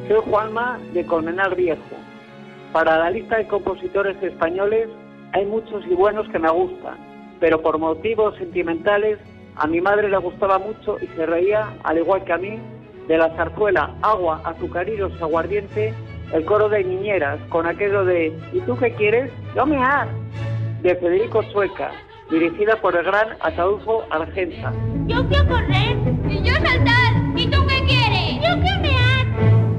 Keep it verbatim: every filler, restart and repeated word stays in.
Soy Juanma de Colmenar Viejo. Para la lista de compositores españoles hay muchos y buenos que me gustan, pero por motivos sentimentales a mi madre le gustaba mucho y se reía, al igual que a mí, de la zarzuela Agua, Azucaridos y Aguardiente, el coro de niñeras, con aquello de ¿y tú qué quieres? ¡Yo mear! De Federico Chueca, dirigida por el gran Ataúlfo Argenta. Yo quiero correr y yo saltar, ¿y tú qué quieres?